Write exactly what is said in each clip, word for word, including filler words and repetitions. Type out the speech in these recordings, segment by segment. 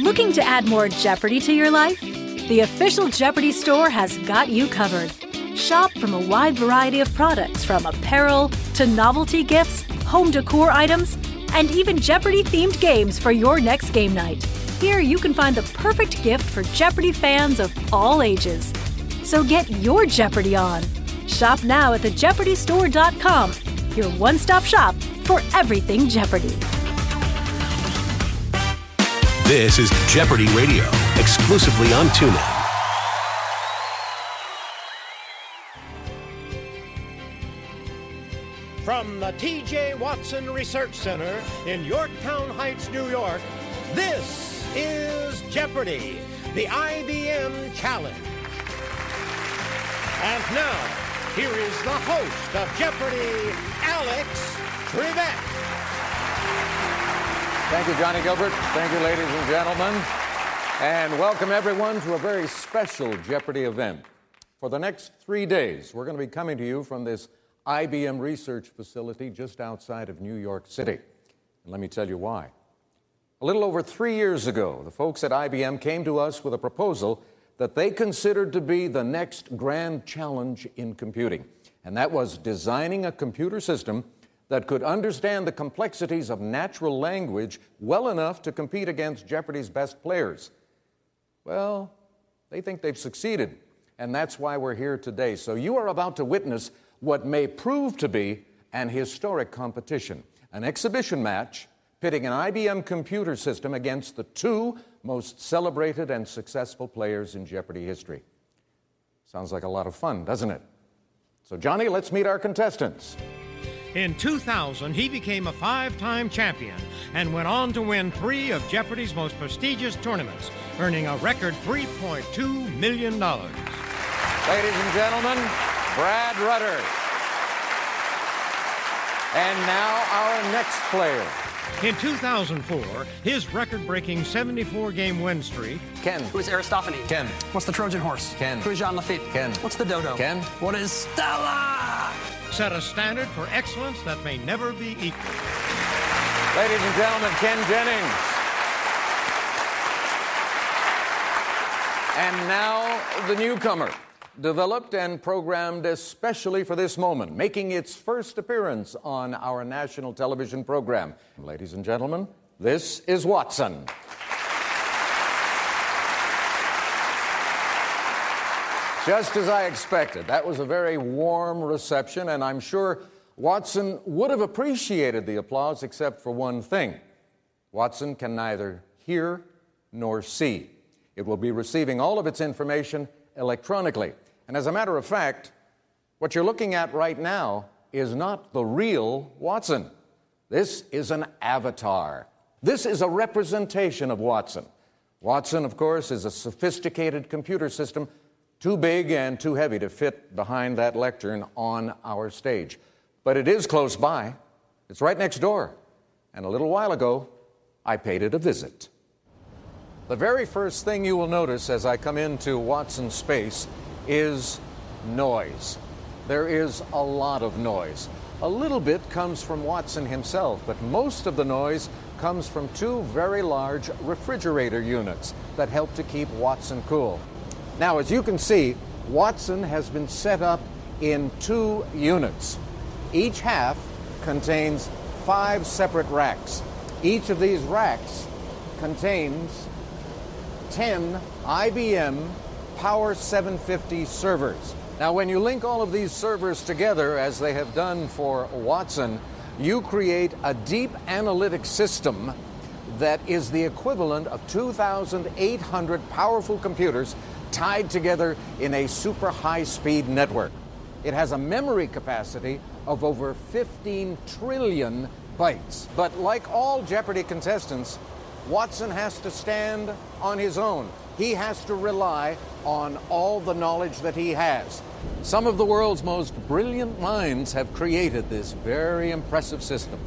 Looking to add more Jeopardy to your life? The official Jeopardy store has got you covered. Shop from a wide variety of products, from apparel to novelty gifts, home decor items, and even Jeopardy-themed games for your next game night. Here you can find the perfect gift for Jeopardy fans of all ages. So get your Jeopardy on. Shop now at the jeopardy store dot com, your one-stop shop for everything Jeopardy. This is Jeopardy Radio, exclusively on TuneIn. From the T J Watson Research Center in Yorktown Heights, New York, this is Jeopardy, the I B M Challenge. And now, here is the host of Jeopardy, Alex Trebek. Thank you, Johnny Gilbert. Thank you, ladies and gentlemen. And welcome, everyone, to a very special Jeopardy event. For the next three days, we're going to be coming to you from this I B M research facility just outside of New York City. And let me tell you why. A little over three years ago, the folks at I B M came to us with a proposal that they considered to be the next grand challenge in computing. And that was designing a computer system that could understand the complexities of natural language well enough to compete against Jeopardy's best players. Well, they think they've succeeded, and that's why we're here today. So you are about to witness what may prove to be an historic competition, an exhibition match pitting an I B M computer system against the two most celebrated and successful players in Jeopardy history. Sounds like a lot of fun, doesn't it? So, Johnny, let's meet our contestants. In two thousand, he became a five-time champion and went on to win three of Jeopardy's most prestigious tournaments, earning a record three point two million dollars. Ladies and gentlemen, Brad Rutter. And now our next player. In two thousand four, his record-breaking seventy-four game win streak. Ken. Who is Aristophanes? Ken. What's the Trojan horse? Ken. Who is Jean Lafitte? Ken. What's the dodo? Ken. What is Stella? Set a standard for excellence that may never be equaled. Ladies and gentlemen, Ken Jennings. And now the newcomer, developed and programmed especially for this moment, making its first appearance on our national television program. Ladies and gentlemen, this is Watson. Just as I expected, that was a very warm reception, and I'm sure Watson would have appreciated the applause except for one thing. Watson can neither hear nor see. It will be receiving all of its information electronically. And as a matter of fact, what you're looking at right now is not the real Watson. This is an avatar. This is a representation of Watson. Watson, of course, is a sophisticated computer system too big and too heavy to fit behind that lectern on our stage. But it is close by. It's right next door. And a little while ago, I paid it a visit. The very first thing you will notice as I come into Watson's space is noise. There is a lot of noise. A little bit comes from Watson himself, but most of the noise comes from two very large refrigerator units that help to keep Watson cool. Now, as you can see, Watson has been set up in two units. Each half contains five separate racks. Each of these racks contains ten I B M Power seven fifty servers. Now, when you link all of these servers together, as they have done for Watson, you create a deep analytic system that is the equivalent of two thousand eight hundred powerful computers tied together in a super high-speed network. It has a memory capacity of over fifteen trillion bytes. But like all Jeopardy contestants, Watson has to stand on his own. He has to rely on all the knowledge that he has. Some of the world's most brilliant minds have created this very impressive system.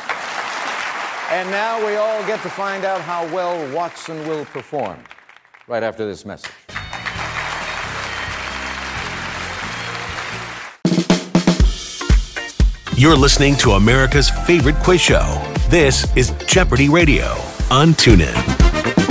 And now we all get to find out how well Watson will perform right after this message. You're listening to America's favorite quiz show. This is Jeopardy Radio on TuneIn.